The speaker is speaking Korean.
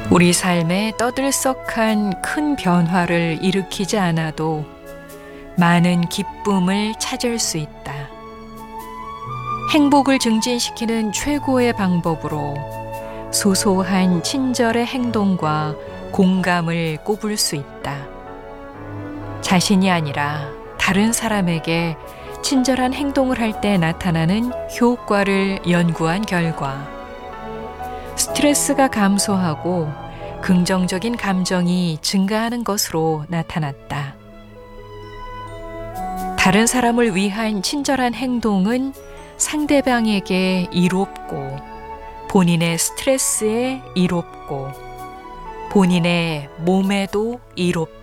우리 삶에 떠들썩한 큰 변화를 일으키지 않아도 많은 기쁨을 찾을 수 있다. 행복을 증진시키는 최고의 방법으로 소소한 친절의 행동과 공감을 꼽을 수 있다. 자신이 아니라 다른 사람에게 친절한 행동을 할 때 나타나는 효과를 연구한 결과 스트레스가 감소하고 긍정적인 감정이 증가하는 것으로 나타났다. 다른 사람을 위한 친절한 행동은 상대방에게 이롭고 본인의 스트레스에 이롭고 본인의 몸에도 이롭다.